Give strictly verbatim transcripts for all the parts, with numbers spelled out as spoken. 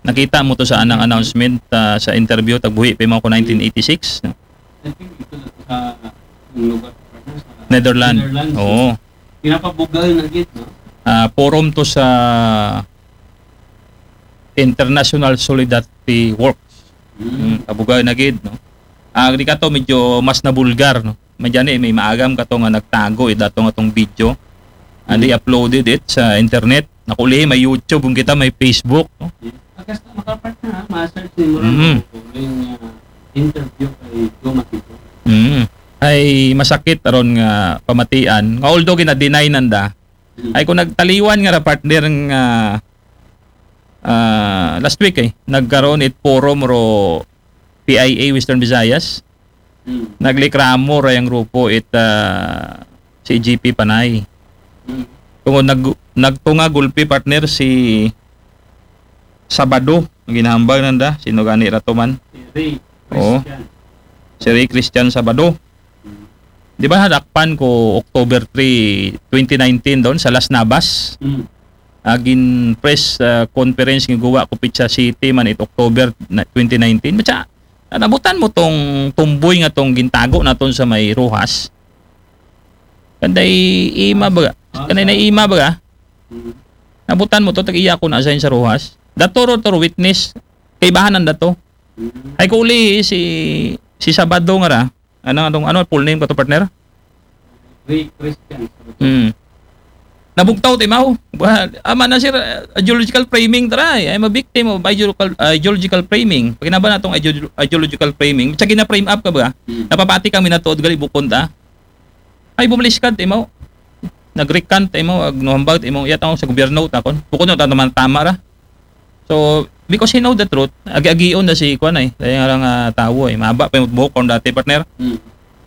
Nakita mo to sa anang announcement uh, sa interview tagbuhi pa mo ko nineteen eighty-six. I think ito sa lugar partner sa Netherlands. Netherlands. Oo. Pinapabugal na git, no? Uh, forum to sa International Solidarity Works. Mm. Kabugay na gid, no. Ah, di ka to medyo mas na bulgar, no. Medyo ni may maagam ka to nga nagtago id ato nga tong video. And they uploaded it sa internet. Nakuli may YouTube, kung kita may Facebook, no. Akas na makapartner ha, ma-search ni mo Mm. rin uh, interview kay Joe Matito. Mm. Ay masakit aron nga pamatian. Nga although gina-deny nanda, ay kung nagtaliwan nga ra partner nga uh, last week eh, nagkaroon it forum ro P I A Western Visayas. Mm. Naglikramo ra yung grupo it uh, si G P Panay. Mm. Kung nag nagtunga gulpi partner si Sabado, ginahambag nanda, sino gani ra to man? Si Ray Oo. Christian. Si Ray Christian Sabado. Mm. Di ba hadakpan ko October three, twenty nineteen doon sa Las Navas? Mm. Agin press uh, conference ng Guwa Coppicha City man it October na- twenty nineteen. Matsa, nabutan mo tong tumboy nga tong gintago naton sa may Rojas. Kanday ima ba? Kanay na ima ba? Mm. Nabutan mo to tag-iya ko na assign sa Rojas. Dato ro to witness kay bahanan dato. Mm. Ay ko uli si si Sabado nga ra. Ano atong ano full name ka to partner? Ray Christian. Hmm. Nabugtaw ti mao. Ama na sir uh, ideological framing tara. I'm a victim of ideological uh, ideological framing. Pag kinaba natong ideo- ideological framing, tsaka na frame up ka ba? Mm. Napapati kami na tuod gali bukon ta. Ay bumalis ka ti mao. Nagrecant ti mao ag nohambag ti mao yataw sa gobyerno ta kon. Bukod na ta naman tama ra. So because he know the truth, agi-agion na si kuan ay. Daya nga lang uh, tawo ay mahaba pa yung buhok kon dati partner. Mm.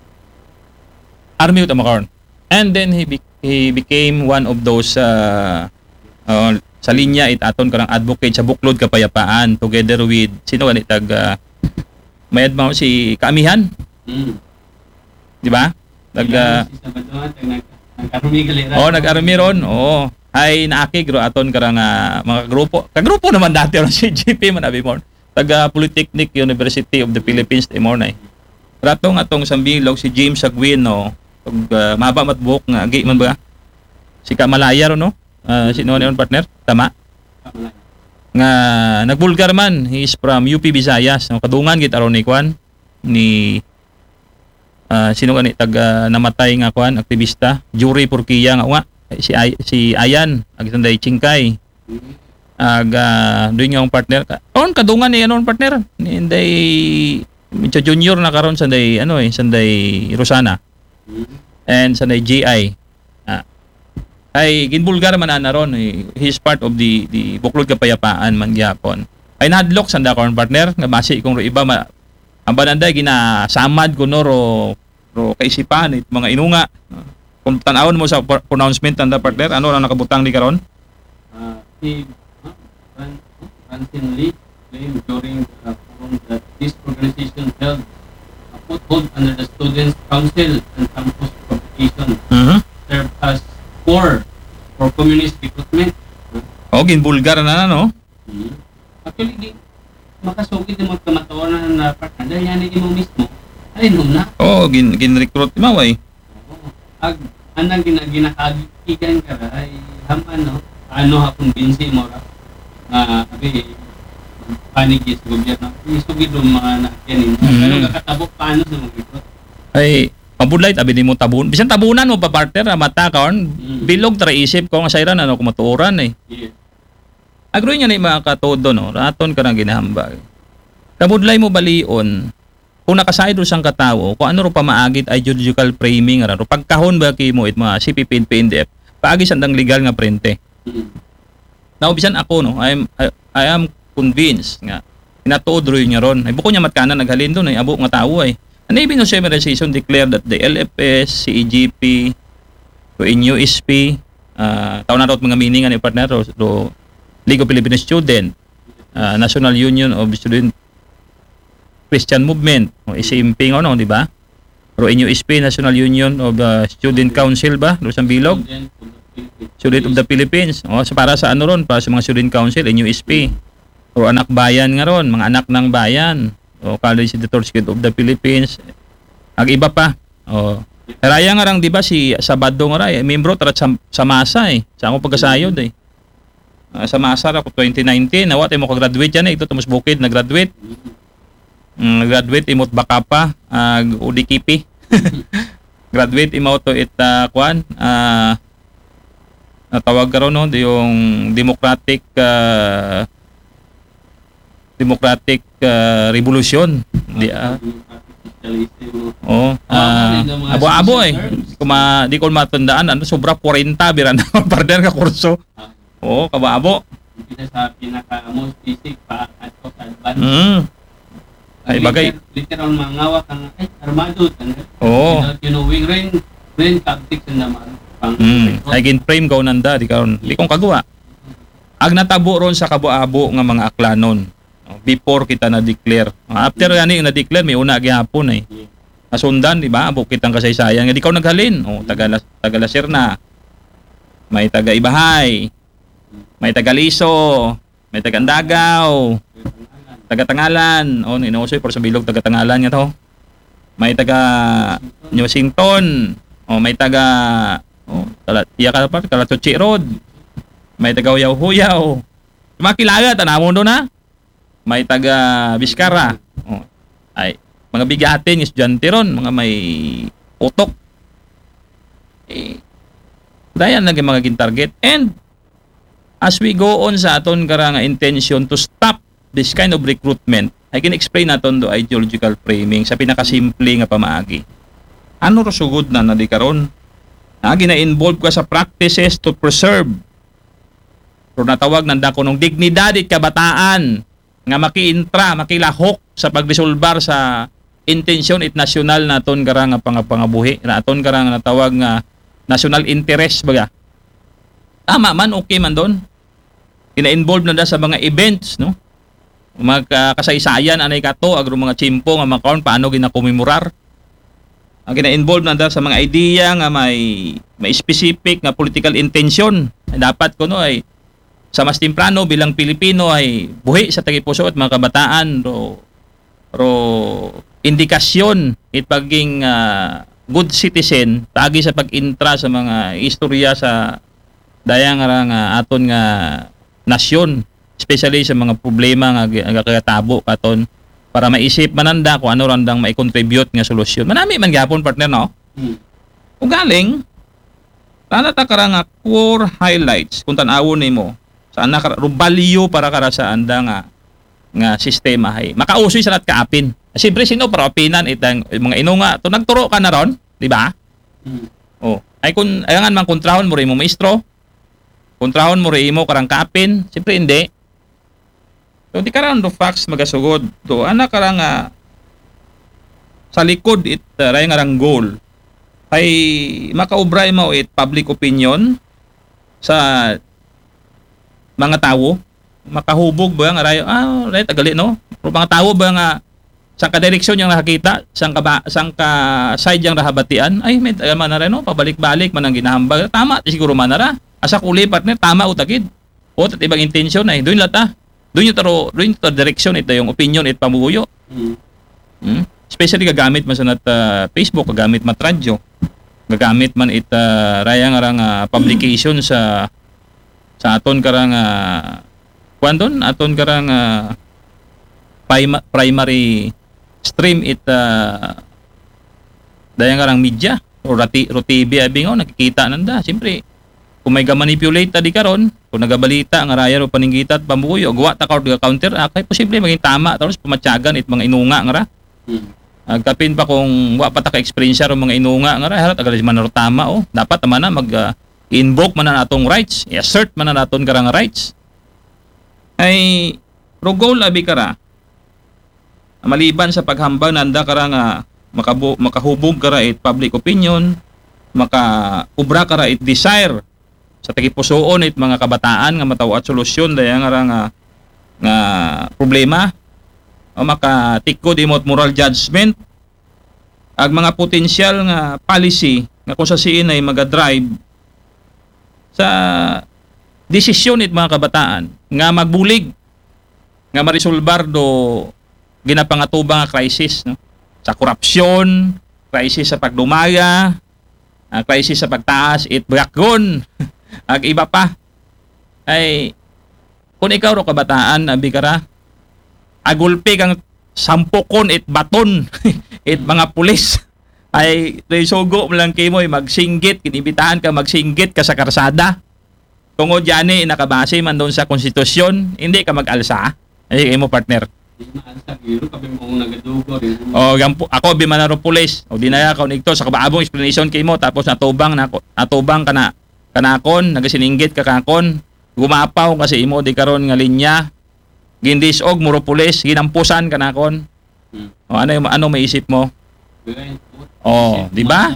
Army uta makaron. And then he be- he became one of those uh, uh, sa linya it aton karang advocate sa buklod kapayapaan together with sino ganit tag uh, mayad mo si Kaamihan, Mm. di ba? Nag uh, Si Sabado ha, tag nag nagkarumi galera. oh nag-army ron. Oo. Ay naakig ro aton karang uh, mga grupo. Kagrupo naman dati ron si G P man abi mo. Taga Polytechnic University of the Philippines ti mo na. Ratong atong sambilog si James Aguino ug uh, mahaba mat buhok nga agi man ba? Si Kamalaya ro no? Uh, sino ni partner? Tama. Kamalay. Nga nagbulgar man, he is from U P Visayas. No? Kadungan gid aron ni kwan ni uh, sino gani tag uh, namatay nga kwan aktivista, Jury Purkia nga wa si Ay, si Ayan ag sanday Chingkay. Mm. Ag uh, doon nga ang partner ka. On kadungan ni anon partner ni Inday medyo junior na karon sanday ano eh sanday Rosana Mm. and sanday G I. Ah. Ay ginbulgar man ana ron eh, he is part of the the buklod kapayapaan man gyapon. Ay nahadlok sanda karon partner nga basi kung ro iba ma ang bananday ginasamad kuno ro ro kaisipan it mga inunga. Kung tan-awon mo sa par- pronouncement tanda partner ano na nakabutang di karon? Uh, si huh? Fran- Francine Lee claimed during the forum that this organization held a foothold under the Students' Council and Campus Publication Mhm. served as core for communist recruitment. Oh, ginbulgar na no. Hmm. Actually, di, makasugid yung magkamatawanan na partner dahil yan mo mismo. Ay, nung na. Oh, gin gin-recruit maway. Oo. Ag, anang gina, ginakagigan ka ra, ay haman, no? Ano hapon binsi mo ra? Na, abi, panigis sa gobyerno. Isugid yung mga nakyanin. Mm. Pero kakatabo, paano sa mga ito? Ay pabudlay tabi di mo tabun. Bisan tabunan mo pa partner ah, mata karon Mm. bilog tara isip ko nga sayran ano kumatuoran eh. Yeah. Agro niya ni mga katodo no, raton ka nang ginahambag. Kabudlay mo balion kung nakasayad ro sang katawo, kung ano ro pa maagit ideological framing ra ro pagkahon ba kimo it mga C P P N P N D F, paagi sandang legal nga prente. Mm. Now bisan ako no, I am I, I am convinced nga kinatuod ro niya ron. Ay buko niya matkanan naghalin doon ay abo nga tawo ay. An Navy No Session declared that the L F S, C E G P, to N U S P, uh, taon na ito mga meaning ni partner, ro, ro League of Filipino Student, uh, National Union of Student Christian Movement, o I C M P ano, di ba? Ro N U S P, National Union of uh, Student Council ba? Ro sa Bilog? Student of the Philippines. Student of the Philippines. O, so para sa ano ron, para sa mga Student Council, N U S P. o anak bayan nga ron, mga anak ng bayan, o College Editors Guild of the Philippines, ag iba pa. O, raya nga rang, di ba, si Sabado nga raya, membro tara sa, sa masa eh, sa akong pagkasayod eh. Uh, sa masa ra ko twenty nineteen, nawa tayo mo ka-graduate yan eh, ito tumus bukid, nag-graduate. Mm, nag-graduate, imot baka pa, ag uh, udikipi. Graduate, imo to it, uh, kwan, ah, uh, natawag ka ron, no, yung Democratic, uh, Democratic uh, Revolution. Di ah. Oh, ah, abo-abo eh. Kuma di ko matandaan ano sobra forty bira na partner ka kurso. Oh, kababo. Kita sa pinaka most basic pa at ko sa advance. Mm. Ay bagay. Literal mangawa kang ay armado tan. Oh. You know, wing rain rain tactics na naman. Pang Mm. Ay gin frame ko nanda di karon. Di kong kagawa. Ag natabo ron sa kabo-abo nga mga aklanon. Before kita na-declare. After gani na-declare, may una gihapon eh. Nasundan, di ba? Abo kitang kasaysayan. Nga di ka naghalin. O, tagala, tagalasir na. May taga-Ibahay. May taga-Liso. May taga-Andagaw. Taga-Tangalan. O, inuusoy, por sa bilog, taga-Tangalan nga to. May taga-New Washington. O, may taga... O, iya ka pa, Kalatuchi Road. May taga-Huyaw-Huyaw. Makilala, tanamon doon na. May taga Vizcara. Oh, ay mga bigatin estudyante ron, mga may utok. Eh, dayan lagi mga gin-target. And as we go on sa aton karang intention to stop this kind of recruitment, I can explain naton do ideological framing sa pinakasimple nga pamaagi. Ano ro sugod na nadi karon? Na gina-involve ka sa practices to preserve. Pero natawag nanda ko nung dignidad at kabataan nga makiintra, makilahok sa pagresolbar sa intensyon it nasyonal naton karang nga pangapangabuhi na aton karang natawag nga national interest baga. Tama man, okay man doon. Ina-involve na da sa mga events, no? Mga kasaysayan anay kato agro mga chimpo nga makaon paano ginakomemorar. Ang gina-involve na da sa mga idea nga may may specific nga political intention. Dapat ko no ay sa mas temprano bilang Pilipino ay buhi sa tagipuso at mga kabataan ro ro indikasyon it paging uh, good citizen pagi sa pag-intra sa mga istorya sa dayang nga nga aton nga nasyon, especially sa mga problema nga nga kayatabo katon para maisip mananda kung ano randang mai-contribute nga solusyon. Manami man gyapon partner no. Hmm. Ug galing tana ta kara nga core highlights kung tan-awon nimo sa anak rubalyo para kara sa anda nga nga sistema hay makausoy sa lat kaapin. Siyempre sino para opinan itang mga inunga to nagturo ka na ron, di ba? Hmm. Oh, ay kun ayangan man kontrahon mo rin mo maestro. Kontrahon mo rin mo karang kaapin, siyempre hindi. So di karon do facts magasugod to anak karang nga sa likod it uh, ray nga rang goal ay makaubray mo it public opinion sa mga tao, makahubog ba nga rayo ah right tagali no pero mga tao ba nga sang ka direksyon yang nakakita sang ka ba, sang ka side yang rahabatian ay may man na rin no pabalik-balik man ang ginahambag tama siguro man na asa kuli partner tama utakid o tat ibang intensyon ay doon lata doon yung taro doon yung direksyon ito yung opinion it pamuyo Hmm. hmm? Especially gagamit man sa nat uh, Facebook gagamit mat radyo gagamit man it uh, raya nga rang uh, publication sa sa aton karang uh, kuandon aton karang uh, prima, primary stream it uh, dayang karang media o rati ro T V abingaw nakikita nanda siyempre kung may ga-manipulate ta di karon kung nagabalita nga raya ro paninggita at pambuyo gawa ta ka counter ah, kay posible maging tama tapos pumatyagan it mga inunga nga ra Hmm. agkapin pa kung wa pa ta ka experience ro mga inunga nga ra halat agali man ro tama oh dapat man na mag uh, invoke man na natong rights, i-assert man na naton karang rights. Ay pro goal abi kara. Maliban sa paghambang nanda kara nga makabu, makahubog kara it public opinion, makaubra kara it desire sa tagipusoon it mga kabataan nga mataw at solusyon daya nga nga nga problema o makatikod imot moral judgment ag mga potensyal nga policy nga kung sa siin ay maga-drive sa desisyon it mga kabataan nga magbulig nga marisolbar do ginapangatubang nga crisis, no? Sa korupsyon, crisis sa pagdumaya, ah, crisis sa pagtaas, it background, ag iba pa. Ay, kung ikaw ro kabataan, abi kara, agulpi kang sampukon it baton, it mga pulis, ay resugo mo lang kimo magsinggit, kinibitahan ka magsinggit ka sa karsada. Tungod yan nakabase man doon sa konstitusyon, hindi ka mag-alsa. Ay, imo partner. Di maalsa giro kami mo nagadugo rin. O gampo, ako bimanaro pulis. O dinaya ka nigto sa kabaabong explanation kimo tapos natubang na natubang kana kanakon, nagasiningit ka kakon. Gumapaw kasi imo di karon nga linya. Gindisog muro pulis, ginampusan kanakon. Hmm. O ano yung- ano maisip mo? Gaya, Oh, di ba?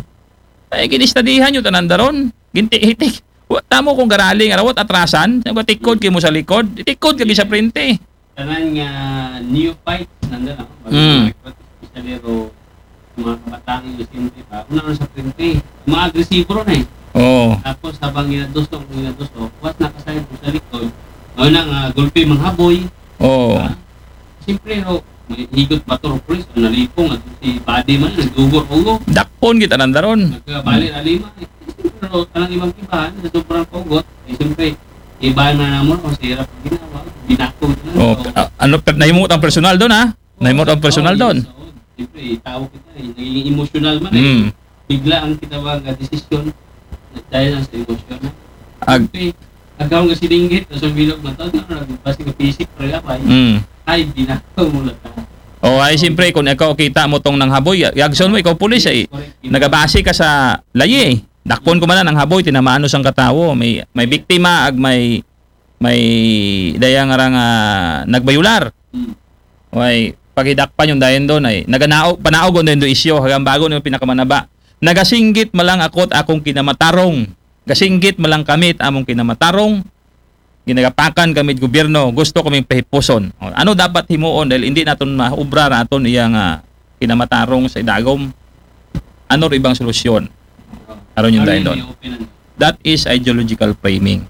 Ay ginistadihan yung tanan daron. Ginti hitik. Wa tamo kung garali nga rawat atrasan, nga tikod kimo sa likod. Tikod kagi sa printe. Tanan nga new fight nanda na. Mm. Especially ro mga kabataan inosente pa. Una ron sa printe. Mga agresibo ron eh. Oh. Tapos habang ginadusok, ginadusok, wat nakasayin po sa likod. O na nga, gulpi manghaboy. Oh. Ah, Siyempre ro, may higot ba ito ro pulis. O nalipong at si body man, nagugor-ugo. Dakpon kita nan daron. Nagkabali na lima. Eh, Pero tanang ibang kibahan, sa sobrang paugot, eh siyempre, ibahan na naman kung sira pag ginawa. Binako na. Oh, a- ano per nahimut ang personal doon ha? Nahimut ang personal doon. Siyempre, tao kita eh. Nagiging emotional man eh. Mm. Bigla ang kitawag nga desisyon dahil lang sa emosyon. Ag Siyempre, agaw nga silinggit, sa bilog na taon, nagbasi ka pisik, pero yapay, mm. ay, binako mo lang ta. Oh, ay siyempre kung ikaw kita mo tong nang haboy, yagson mo ikaw pulis ay nagabase ka sa layi. Dakpon ko man ang haboy tinamaan sang katawo, may may biktima ag may may daya nga ra nga nagbayular. Hmm. Way pagidakpan yung dayon doon ay naganaog panaog on do isyo hanggang bago yung pinakamanaba. Nagasinggit malang akot akong kinamatarong. Gasinggit malang kamit among kinamatarong. Ginagapakan kamit gobyerno, gusto kaming pahipuson. O, ano dapat himuon dahil hindi naton maubra naton iyang uh, kinamatarong sa idagom. Ano ro ibang solusyon? Aron yung dayon doon. That is ideological framing.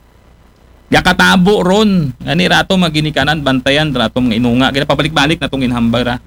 Yakatabo ron. Ani rato maginikanan bantayan rato mga inunga. Ginapabalik-balik na tong inhambag ra.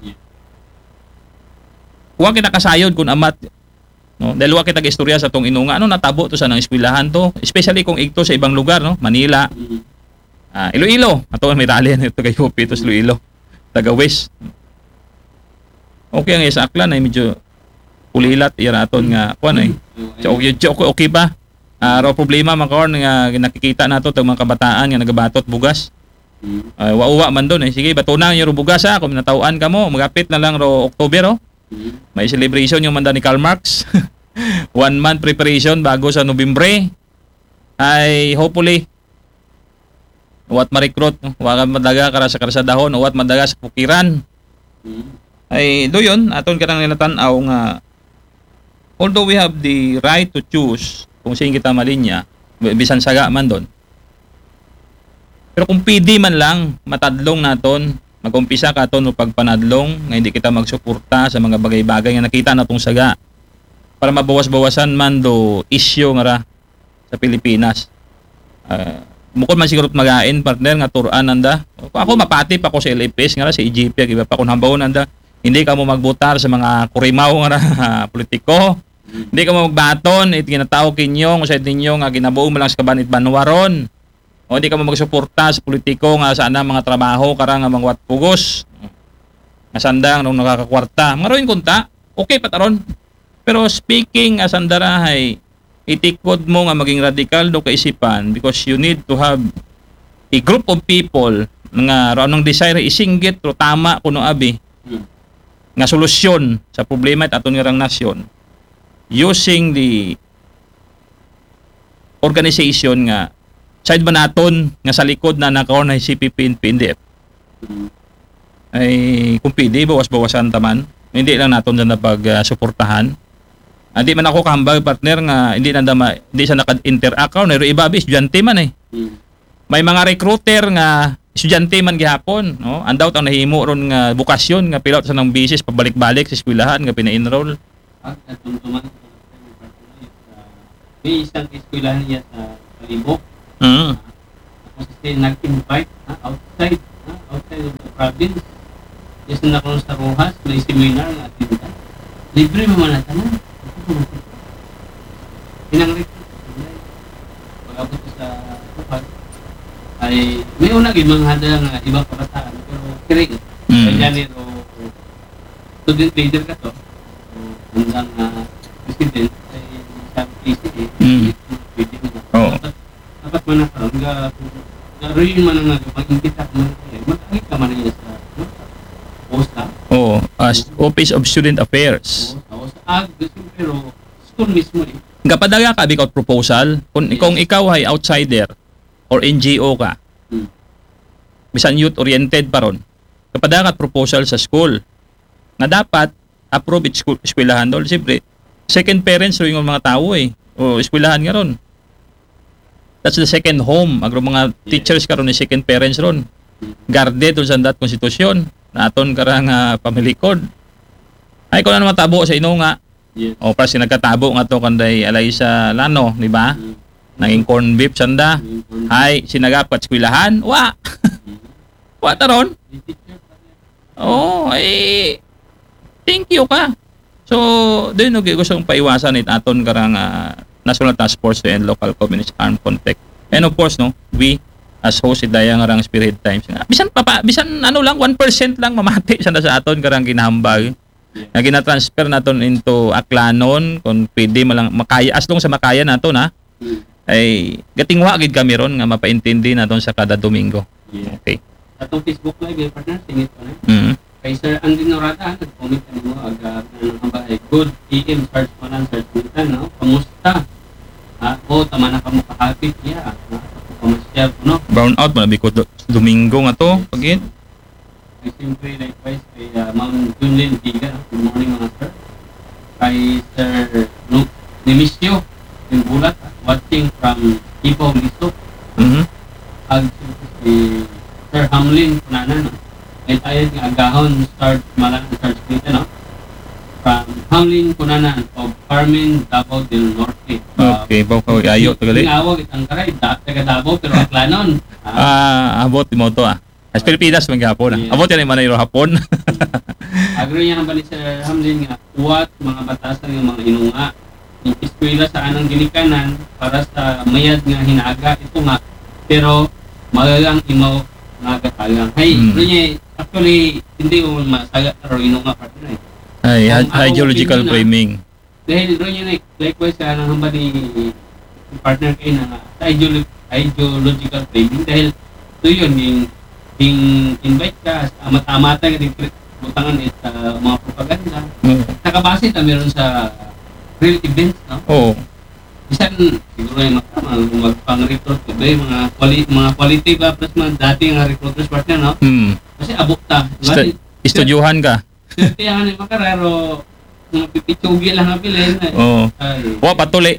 Huwag kita kasayod kung amat no dahil wa kita istorya sa tong inunga ano natabo to sa nang eskwelahan to especially kung igto sa ibang lugar no Manila, ah, Iloilo ato may rally ito kay U P to sa Iloilo taga West. Okay ang isa aklan ay medyo ulilat iraton nga kuan ay so, okay, okay, okay ba ah raw problema man karon nga nakikita nato tong mga kabataan nga nagabatot bugas. Uh, wa-uwa man doon eh. Sige, batunan niyo ro bugas ha. Kung natauan ka mo, magapit na lang ro October oh. May celebration yung manda ni Karl Marx. One month preparation bago sa Nobyembre. Ay hopefully wat ma-recruit, no? Wa madaga kara sa karsadahon, wat madaga sa pukiran. Ay do yun, aton ka nang nilatanaw nga although we have the right to choose kung sino kita malinya, bisan saga man doon. Pero kung pwede man lang matadlong naton, mag-umpisa ka to no pagpanadlong nga hindi kita magsuporta sa mga bagay-bagay nga nakita natong saga para mabawas-bawasan man do isyu nga ra sa Pilipinas. Uh, bukod man siguro magain partner nga turan nanda. Ako mapati pa ko sa L F S nga ra sa E G P iba pa kun hambawon nanda. Hindi ka mo magbutar sa mga kurimaw nga ra politiko. Hindi ka mo magbaton it ginataw kinyo sa ninyo nga ginabuo mo lang sa kabanit banwaron. O hindi ka mo magsuporta sa politiko nga sana mga trabaho karang nga mga watpugos. Nga sandang nung nakakakwarta. Mga rin kunta, okay pataron. Pero speaking as andara ay itikod mo nga maging radikal do kaisipan because you need to have a group of people nga raw nang desire isinggit ro tama kuno abi nga solusyon sa problema at aton nga rang nasyon using the organization nga side ba naton nga sa likod na nakaon na C P P and P N D F ay kung pwede bawas-bawasan taman hindi lang naton na pag-suportahan. Uh, hindi man ako kahambag partner nga hindi na dama, hindi siya naka-interact ako pero iba bis estudyante man eh. May mga recruiter nga estudyante man gihapon no andaw ang nahimo ron nga bukasyon nga pilot sa nang bisis pabalik-balik sa eskwelahan nga pina-enroll. At tuntuman may isang eskwelahan niya sa Kalibok. Mm. Kasi nag-invite ha, outside ha, outside of the province. Yes na ako sa Rojas, may seminar nga atinda. Libre mo man tanan. Inang record. Pag-abot ko sa Rojas, ay may una gid mga hada nga iba parataan pero kiring. Mm. Kaya nito student leader ka to. So, hanggang uh, president ay sabi P C A. Mm. Pwede mo na. Oo. Dapat, dapat man ako. Garuin man nga mag-imbita mo. Mag-agit ka man niya sa no? Posta. Oo, as Office of Student Affairs. Posta. O sa ag. Pero school mismo eh. Kapadaga ka bikaw proposal kung Yes. kung ikaw ay outsider or N G O ka, Hmm. bisan youth oriented pa ron. Kapadaga ka proposal sa school na dapat approve it school eskwelahan dol siyempre. Second parents ro yung mga tao eh. O eskwelahan nga ron. That's the second home. Agro mga Yes. teachers karon ni second parents ron. Garde to sa dat konstitusyon naton karang uh, pamilikod. Ay ko na naman tabo sa ino nga. Yes. O para sinagkatabo nga to kanday Eliza Lano, di ba? Hmm. Naging corn beef sanda. Hmm. Hay, sinagapat eskwelahan. Wa. Wa taron. May teacher pa rin. Oh, eh thank you ka. So, doon no gusto kong paiwasan it aton karang uh, National Task Force and Local Communist Armed Conflict. And of course, no, we as host daya nga rang Spirit Times nga. Bisan papa, bisan ano lang one percent lang mamati sa sa aton karang ginahambal. Na gina-transfer naton into Aklanon kung pwede malang makaya as long sa makaya naton ha. Hmm. Ay gatingwa gid kami ron nga mapaintindi naton sa kada Domingo. Yeah. Okay. Atong Facebook live, eh, partner, singit ko na. Mm. Kay Sir Andy Norata, nag-comment ka mo, aga, ng kambahay, good P M, search mo lang, search mo lang, no? Kamusta? Ha? O, tama na ka mo kahapit, yeah. Ha? Ako kamasya, no? Brown out mo biko do, Domingo nga to pagin. Kay siyempre, likewise, kay uh, Ma'am Junlin Diga, no? Good morning, mga sir. Kay Sir Luke Nemisio, yung bulat, ha? Watching from Ipaw Liso. Mhm. Ag, si Sir Hamlin, kunana, no? Ay tayo nga agahon start malang start dito no from Hamlin Kunanan of Carmen Davao del Norte. Uh, Okay, baw ka ayo tagali. Awag itang karay da taga Davao pero Aklanon. Ah, Ah, abot mo to ah. As Pilipinas man gihapon. Yeah. Ah. Abot yan man iro hapon. agro niya nang Sir Hamlin nga uwat mga batasan ng mga hinunga. Yung eskwela sa anang ginikanan para sa mayad nga hinaga ito nga pero magagang imaw nga gatagang. Hey, Hmm. agro niya actually hindi mo masaga pero hinunga pa rin eh. Ay, Kung ako ideological opinion, ah, framing. Dahil doon yun, like, likewise sa nang hamba ni ni partner kayo na sa ideolo- ideological framing dahil ito yun, yung, yung invite ka sa mata-mata ka din butangan is uh, mga propaganda. Oo. Nakabase na meron sa real events, no? Oo. Bisan, siguro yung mga magpang-recruit ko ba yung mga, quali- mga quality ba plus mga dati nga recruiters partner, no? Hmm. Kasi abok ta. Stu- Istudyuhan ka. Tiyangan yung makarero, mga pipitsugi lang ang bilhin. Eh. Oo. Ay, Wa patuli.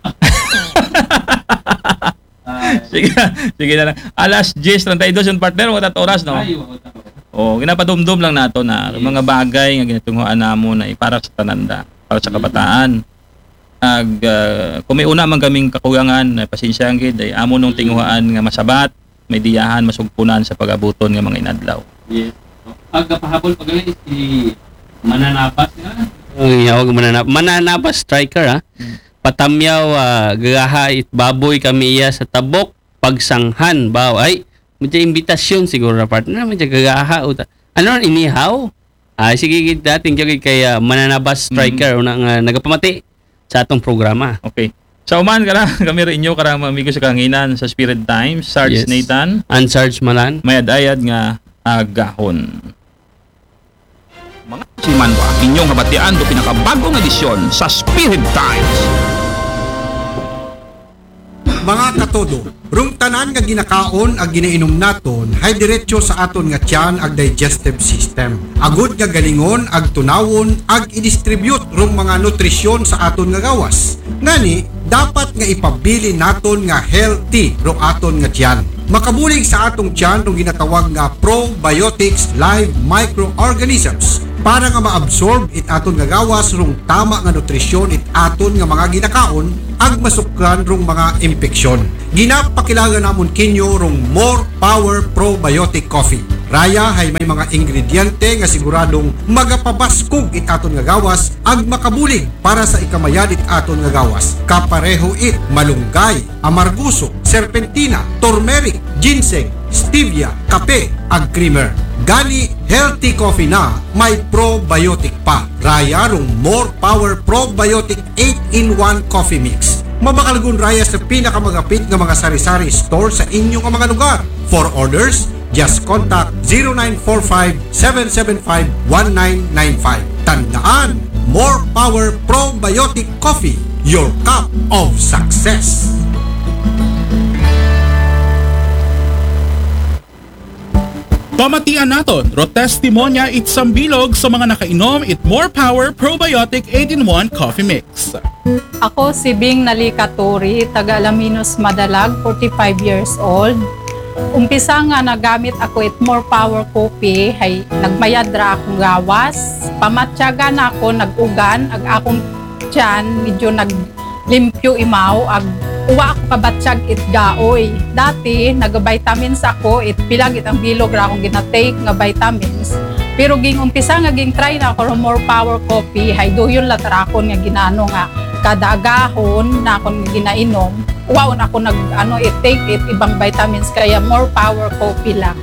ay, Sige, sige na lang. Alas ten thirty-two yung partner mo tat oras no. ay, wala tao. Oh, ginapadumdum lang nato na Yes. mga bagay nga ginatunguhan namo na para sa tananda, para sa kabataan. Ag uh, kung may una man kaming kakuyangan, na pasensyahan gid ay amo nung tinguhaan nga masabat, may diyahan masugpunan sa pag-abuton nga mga inadlaw. Yes. So, aga pahabol pag si mananapas nga. Ang yawag mananap mananapas striker ha. Patamyaw uh, gagaha it baboy kami iya sa tabok pagsanghan baw ay medyo imbitasyon siguro na partner medyo gagaha uta. Ano ron, inihaw? Ah sige gid dating jud kay uh, mananabas striker una nga nagapamati sa atong programa. Okay. Sa uman kara kami rin inyo karang amigo sa kanginan sa Spirit Times, Sarge Yes. Nathan, Uncharged malan. mayad-ayad nga agahon. Mga simanwa, inyong habatian do pinakabagong edisyon sa Spirit Times. Mga katodo, rung tanan nga ginakaon ag ginainom naton hay diretso sa aton nga tiyan ag digestive system. Agud nga galingon ag tunawon ag i-distribute rung mga nutrisyon sa aton nga gawas. Ngani, dapat nga ipabili naton nga healthy rung aton nga tiyan. Makabulig sa atong tiyan rung ginatawag nga probiotics live microorganisms para nga ma-absorb it aton nga gawas rung tama nga nutrisyon it aton nga mga ginakaon ag masukran rung mga impeksyon. Ginapakilaga namon kinyo rung More Power Probiotic Coffee. Raya hay may mga ingrediente nga siguradong magapabaskog it aton nga gawas ag makabulig para sa ikamayan it aton nga gawas. Kapareho it malunggay, amarguso, serpentina, turmeric, ginseng, stevia, kape, ag creamer. Gani healthy coffee na may probiotic pa. Raya rong More Power Probiotic eight in one Coffee Mix. Mabakalagun raya sa pinakamagapit ng mga sari-sari store sa inyong mga lugar. For orders, just contact zero nine four five, seven seven five, one nine nine five. Tandaan, More Power Probiotic Coffee, your cup of success. Pamatian naton, ro testimonya itsang bilog sa mga nakainom it More Power Probiotic eight in one Coffee Mix. Ako si Bing Nalikaturi, taga Alaminos Madalag, forty-five years old. Umpisa nga nagamit ako it More Power Coffee, hay nagmayad ra akong gawas. Pamatyaga na ako, nag-ugan, ag akong tiyan, medyo naglimpyo imaw, ag uwa ako kabatsyag it gaoy. Dati, nag-vitamins ako, it pilag it ang bilog ra akong ginatake nga vitamins. Pero ging umpisa nga ging try na ako ng More Power Coffee, hay duyon latarakon nga ginano nga kada agahon na akong ginainom. Uwaon ako nag ano it take it ibang vitamins kaya More Power Coffee lang.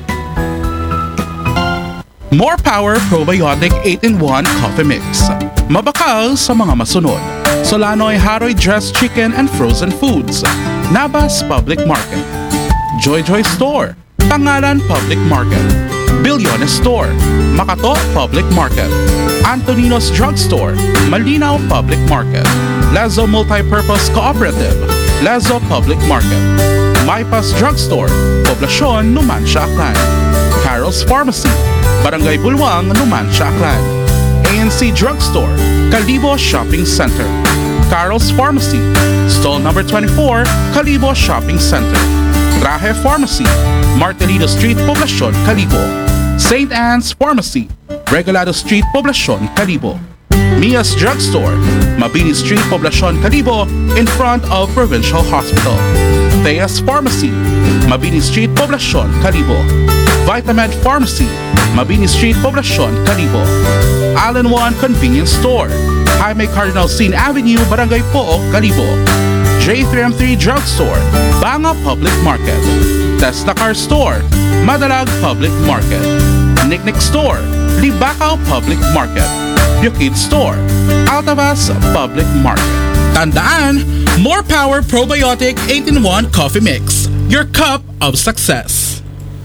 More Power Probiotic eight in one Coffee Mix. Mabakal sa mga masunod. Solanoy Haroy Dressed Chicken and Frozen Foods. Nabas Public Market. Joy Joy Store. Pangalan Public Market. Bilyones Store. Makato Public Market. Antonino's Drugstore. Malinaw Public Market. Lazo Multipurpose Cooperative. Lazo Public Market. Maypas Drugstore. Poblasyon, Numancia, Aklan. Carol's Pharmacy. Barangay Bulwang, Numancia, Aklan. A N C Drugstore. Kalibo Shopping Center. Carol's Pharmacy. Stall number twenty-four, Kalibo Shopping Center. Traje Pharmacy. Martelino Street, Poblasyon, Kalibo. Saint Anne's Pharmacy. Regalado Street, Poblasyon, Kalibo. Mia's Drugstore. Mabini Street, Poblasyon, Kalibo, in front of Provincial Hospital. Thea's Pharmacy. Mabini Street, Poblasyon, Kalibo. Vitamed Pharmacy. Mabini Street, Poblasyon, Kalibo. Allen One Convenience Store. Jaime Cardinal Sin Avenue, Barangay Pook, Kalibo. J three M three Drugstore. Banga Public Market. Tesla Car Store. Madalag Public Market. Nicknick Store. Libacao Public Market. Bukid Store. Altavas Public Market. Tandaan, More Power Probiotic eight in one Coffee Mix. Your cup of success.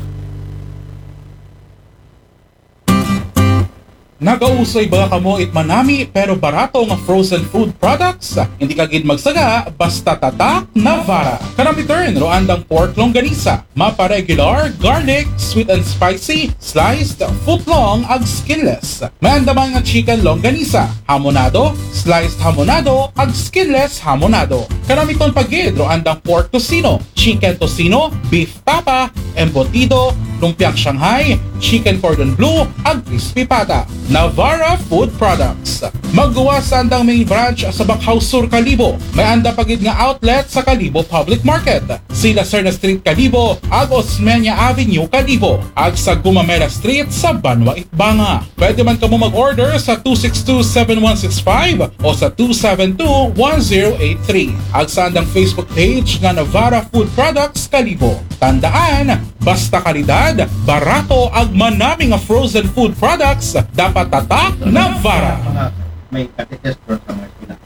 Nagausoy ba kamo it manami pero barato nga frozen food products? Hindi ka gid magsaga basta tatak na vara. Kanang return ro andang pork longganisa, mapa regular, garlic, sweet and spicy, sliced, footlong ag skinless. May andaman nga chicken longganisa, hamonado, sliced hamonado ag skinless hamonado. Kanang miton pagid ro andang pork tocino, chicken tocino, beef tapa, embutido, lumpiang Shanghai, chicken cordon bleu, ag crispy pata. Navara Food Products. Maggawa sa andang main branch sa Bacau Sur, Kalibo. May anda pagid nga outlet sa Kalibo Public Market. Sila Serna Street, Kalibo, ag Osmeña Avenue, Kalibo. Ag sa Gumamela Street sa Banwa, Itbanga. Pwede man kamo mag-order sa two six two, seven one six five o sa two seven two, one zero eight three. Ag sa andang Facebook page nga Navara Food Products, Kalibo. Tandaan, basta kalidad, barato ag manami nga frozen food products, dapat tatak na Vara. May katikas for sa Martina.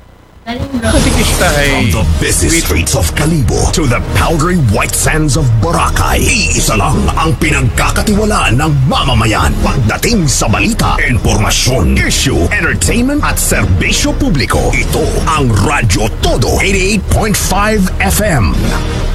From the busy streets of Kalibo to the powdery white sands of Boracay, iisa lang ang pinagkakatiwalaan ng mamamayan pagdating sa balita, informasyon, issue, entertainment at serbisyo publiko. Ito ang Radyo Todo eighty-eight point five F M.